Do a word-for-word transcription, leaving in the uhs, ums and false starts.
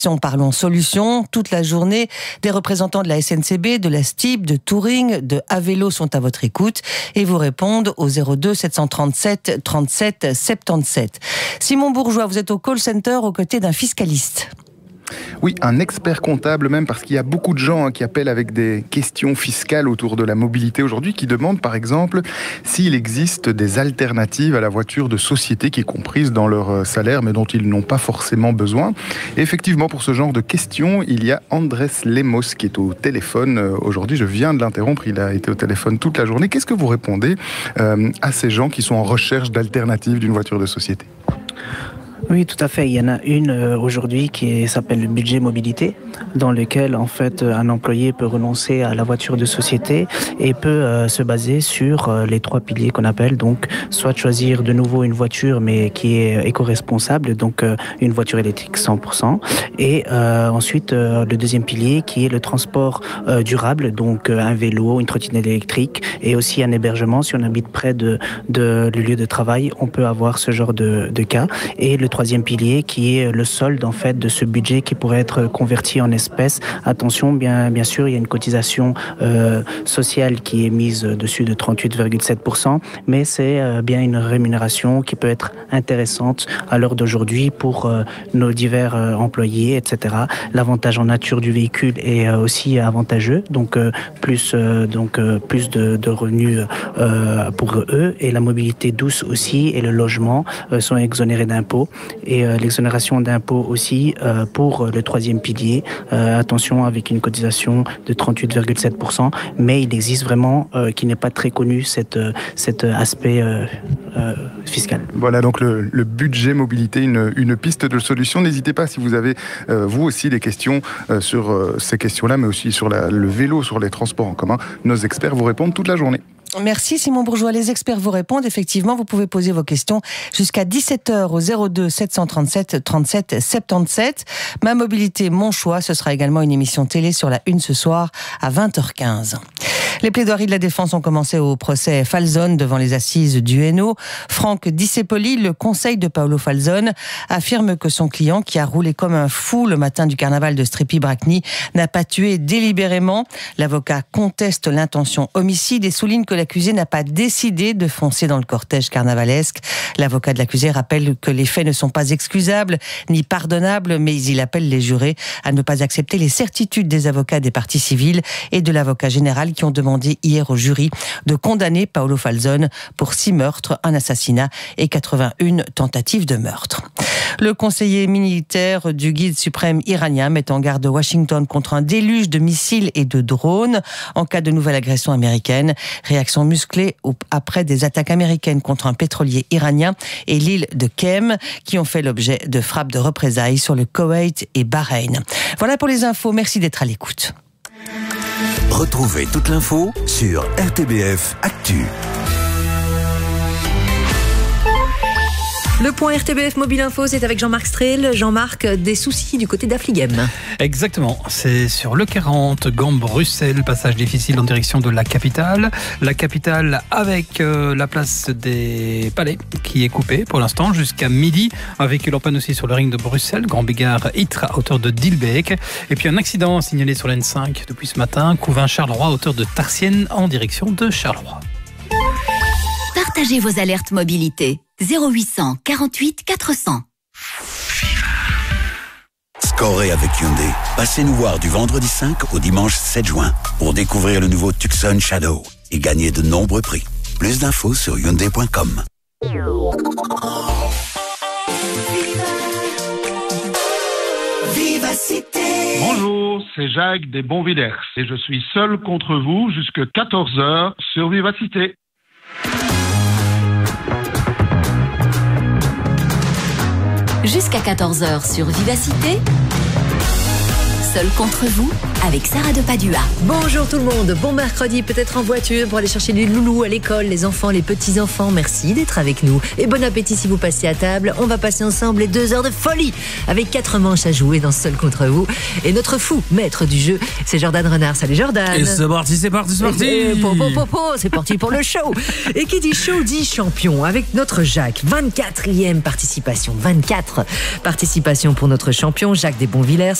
Parlons Solutions. Toute la journée, des représentants de la S N C B, de la S T I B, de Touring, de Avelo sont à votre écoute et vous répondent au zéro deux sept cent trente-sept trente-sept soixante-dix-sept. Simon Bourgeois, vous êtes au call center aux côtés d'un fiscaliste. Oui, un expert comptable même, parce qu'il y a beaucoup de gens hein, qui appellent avec des questions fiscales autour de la mobilité aujourd'hui, qui demandent par exemple s'il existe des alternatives à la voiture de société qui est comprise dans leur salaire mais dont ils n'ont pas forcément besoin. Et effectivement, pour ce genre de questions, il y a Andrés Lemos qui est au téléphone aujourd'hui. Je viens de l'interrompre, il a été au téléphone toute la journée. Qu'est-ce que vous répondez euh, à ces gens qui sont en recherche d'alternatives d'une voiture de société ? Oui, tout à fait. Il y en a une euh, aujourd'hui qui s'appelle le budget mobilité, dans lequel en fait un employé peut renoncer à la voiture de société et peut euh, se baser sur euh, les trois piliers qu'on appelle donc soit choisir de nouveau une voiture mais qui est éco-responsable, donc euh, une voiture électrique cent pour cent, et euh, ensuite euh, le deuxième pilier qui est le transport euh, durable, donc euh, un vélo, une trottinette électrique et aussi un hébergement. Si on habite près de, de le lieu de travail, on peut avoir ce genre de, de cas. Et le troisième pilier qui est le solde en fait de ce budget qui pourrait être converti en espèces. Attention, bien, bien sûr, il y a une cotisation euh, sociale qui est mise dessus de trente-huit virgule sept pour cent, mais c'est euh, bien une rémunération qui peut être intéressante à l'heure d'aujourd'hui pour euh, nos divers euh, employés, et cetera. L'avantage en nature du véhicule est euh, aussi avantageux, donc euh, plus, euh, donc, euh, plus de, de revenus euh, pour eux, et la mobilité douce aussi et le logement euh, sont exonérés d'impôts. Et euh, l'exonération d'impôts aussi euh, pour le troisième pilier. Euh, attention, avec une cotisation de trente-huit virgule sept pour cent, mais il existe vraiment, euh, qui n'est pas très connu, cette, cet aspect euh, euh, fiscal. Voilà donc le, le budget mobilité, une, une piste de solution. N'hésitez pas si vous avez euh, vous aussi des questions euh, sur euh, ces questions-là, mais aussi sur la, le vélo, sur les transports en commun. Nos experts vous répondent toute la journée. Merci Simon Bourgeois. Les experts vous répondent. Effectivement, vous pouvez poser vos questions jusqu'à dix-sept heures au zéro deux sept cent trente-sept trente-sept soixante-dix-sept. Ma mobilité, mon choix. Ce sera également une émission télé sur la Une ce soir à vingt heures quinze. Les plaidoiries de la défense ont commencé au procès Falzone devant les assises du Hainaut. Franck Dissepoli, le conseil de Paolo Falzone, affirme que son client, qui a roulé comme un fou le matin du carnaval de Strépy-Bracny, n'a pas tué délibérément. L'avocat conteste l'intention homicide et souligne que l'accusé n'a pas décidé de foncer dans le cortège carnavalesque. L'avocat de l'accusé rappelle que les faits ne sont pas excusables ni pardonnables, mais il appelle les jurés à ne pas accepter les certitudes des avocats des parties civiles et de l'avocat général qui ont demandé hier au jury de condamner Paolo Falzone pour six meurtres, un assassinat et quatre-vingt-une tentatives de meurtre. Le conseiller militaire du guide suprême iranien met en garde Washington contre un déluge de missiles et de drones en cas de nouvelle agression américaine. Réaction musclée après des attaques américaines contre un pétrolier iranien et l'île de Kehm qui ont fait l'objet de frappes de représailles sur le Koweït et Bahreïn. Voilà pour les infos. Merci d'être à l'écoute. Retrouvez toute l'info sur R T B F Actu. Le point R T B F Mobile Info, c'est avec Jean-Marc Strehl. Jean-Marc, des soucis du côté d'Affligem. Exactement, c'est sur le quarante, Gand-Bruxelles, passage difficile en direction de la capitale. La capitale avec euh, la place des Palais qui est coupée pour l'instant jusqu'à midi. Un véhicule en panne aussi sur le ring de Bruxelles, Grand Bigard Ytre à hauteur de Dilbeek. Et puis un accident signalé sur l'N cinq depuis ce matin, Couvin-Charleroi à hauteur de Tarsienne en direction de Charleroi. Partagez vos alertes mobilité. zéro huit cent quarante-huit quatre cents. Scorez avec Hyundai. Passez nous voir du vendredi cinq au dimanche sept juin pour découvrir le nouveau Tucson Shadow et gagner de nombreux prix. Plus d'infos sur hyundai point com. Bonjour, c'est Jacques des Bonvillers et je suis seul contre vous jusqu'à quatorze heures sur Vivacité. Jusqu'à quatorze heures sur Vivacité, Seul contre vous avec Sarah de Padua. Bonjour tout le monde, bon mercredi, peut-être en voiture pour aller chercher les loulous à l'école, les enfants, les petits-enfants. Merci d'être avec nous et bon appétit si vous passez à table. On va passer ensemble les deux heures de folie avec quatre manches à jouer dans Seul contre vous. Et notre fou maître du jeu, c'est Jordan Renard. Salut Jordan. Et c'est parti, c'est parti, c'est parti. Et, et, po, po, po, po, c'est parti pour le show. Et qui dit show dit champion avec notre Jacques. vingt-quatrième participation, vingt-quatre participations pour notre champion Jacques Desbonvillers.